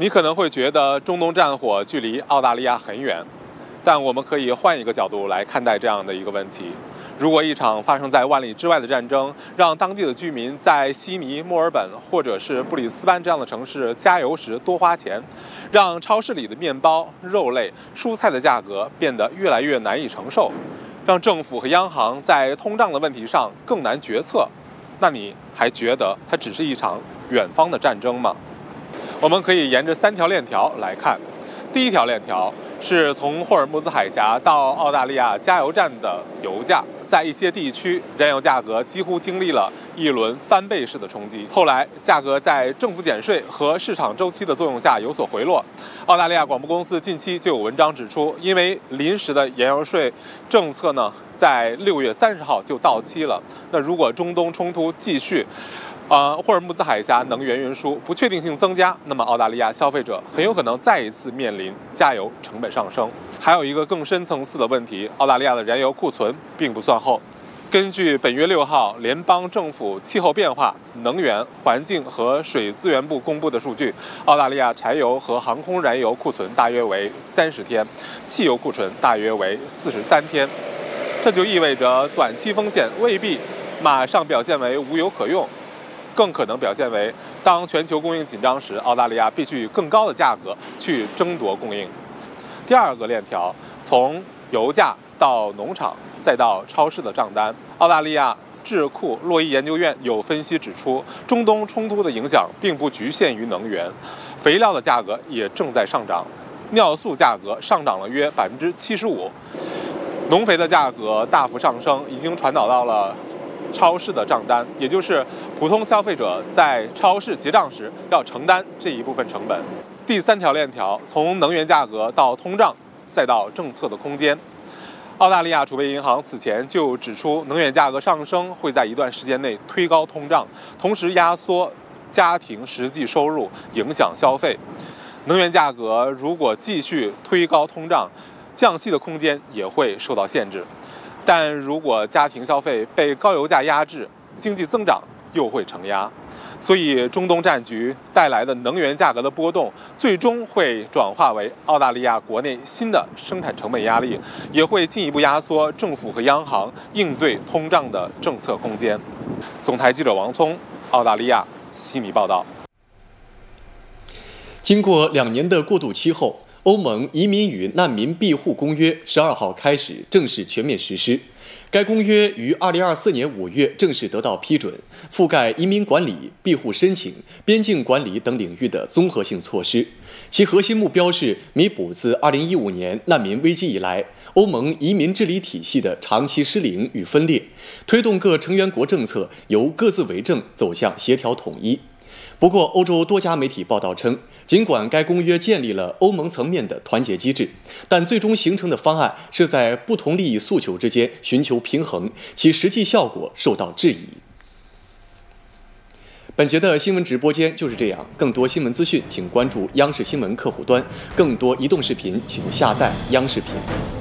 你可能会觉得中东战火距离澳大利亚很远，但我们可以换一个角度来看待这样的一个问题。如果一场发生在万里之外的战争，让当地的居民在悉尼、墨尔本或者是布里斯班这样的城市加油时多花钱，让超市里的面包、肉类、蔬菜的价格变得越来越难以承受，让政府和央行在通胀的问题上更难决策，那你还觉得它只是一场远方的战争吗？我们可以沿着3条链条来看。第一条链条是从霍尔木兹海峡到澳大利亚加油站的油价，在一些地区，燃油价格几乎经历了一轮翻倍式的冲击。后来，价格在政府减税和市场周期的作用下有所回落。澳大利亚广播公司近期就有文章指出，因为临时的燃油税政策呢，在6月30号就到期了。那如果中东冲突继续，霍尔木兹海峡能源运输不确定性增加，那么澳大利亚消费者很有可能再一次面临加油成本上升。还有一个更深层次的问题，澳大利亚的燃油库存并不算厚。根据本月6号联邦政府气候变化、能源、环境和水资源部公布的数据，澳大利亚柴油和航空燃油库存大约为30天，汽油库存大约为43天。这就意味着短期风险未必马上表现为无油可用，更可能表现为当全球供应紧张时，澳大利亚必须以更高的价格去争夺供应。第二个链条，从油价到农场再到超市的账单。澳大利亚智库洛伊研究院有分析指出，中东冲突的影响并不局限于能源，肥料的价格也正在上涨，尿素价格上涨了约75%，农肥的价格大幅上升，已经传导到了超市的账单，也就是普通消费者在超市结账时要承担这一部分成本。第3条链条，从能源价格到通胀，再到政策的空间。澳大利亚储备银行此前就指出，能源价格上升会在一段时间内推高通胀，同时压缩家庭实际收入，影响消费。能源价格如果继续推高通胀，降息的空间也会受到限制。但如果家庭消费被高油价压制，经济增长又会承压，所以中东战局带来的能源价格的波动，最终会转化为澳大利亚国内新的生产成本压力，也会进一步压缩政府和央行应对通胀的政策空间。总台记者王聪，澳大利亚悉尼报道。 经过2年的过渡期后，欧盟移民与难民庇护公约12号开始正式全面实施。该公约于2024年5月正式得到批准，覆盖移民管理、庇护申请、边境管理等领域的综合性措施。其核心目标是弥补自2015年难民危机以来欧盟移民治理体系的长期失灵与分裂，推动各成员国政策由各自为政走向协调统一。不过，欧洲多家媒体报道称，尽管该公约建立了欧盟层面的团结机制，但最终形成的方案是在不同利益诉求之间寻求平衡，其实际效果受到质疑。本节的新闻直播间就是这样，更多新闻资讯请关注央视新闻客户端，更多移动视频请下载央视频。